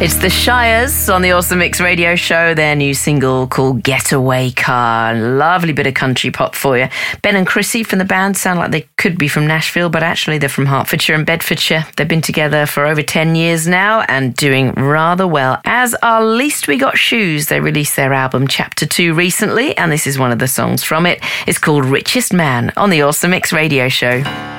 It's the Shires on the Awesome Mix radio show, their new single called Getaway Car. Lovely bit of country pop for you. Ben and Chrissy from the band sound like they could be from Nashville, but actually they're from Hertfordshire and Bedfordshire. They've been together for over 10 years now and doing rather well. As are Least We Got Shoes. They released their album Chapter 2 recently, and this is one of the songs from it. It's called Richest Man on the Awesome Mix radio show.